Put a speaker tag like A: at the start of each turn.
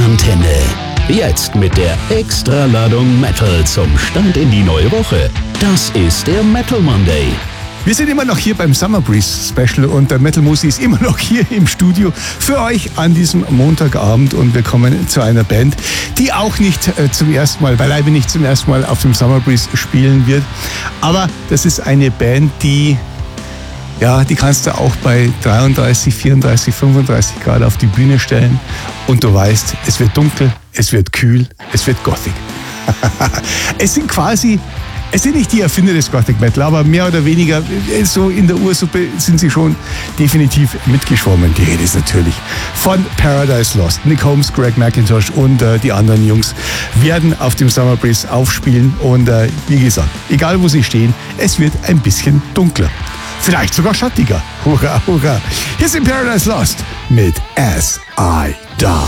A: Antenne. Jetzt mit der Extraladung Metal zum Start in die neue Woche. Das ist der Metal Monday.
B: Wir sind immer noch hier beim Summer Breeze Special und der Metal Musi ist immer noch hier im Studio für euch an diesem Montagabend und wir kommen zu einer Band, die auch nicht zum ersten Mal, beileibe nicht zum ersten Mal auf dem Summer Breeze spielen wird. Aber das ist eine Band, die kannst du auch bei 33, 34, 35 Grad auf die Bühne stellen und du weißt, es wird dunkel, es wird kühl, es wird Gothic. Es sind nicht die Erfinder des Gothic Metal, aber mehr oder weniger so in der Ursuppe sind sie schon definitiv mitgeschwommen. Die Rede ist natürlich von Paradise Lost. Nick Holmes, Greg McIntosh und die anderen Jungs werden auf dem Summer Breeze aufspielen und wie gesagt, egal wo sie stehen, es wird ein bisschen dunkler. Vielleicht sogar schattiger. Hurra, hurra. Hier sind Paradise Lost mit As I Die.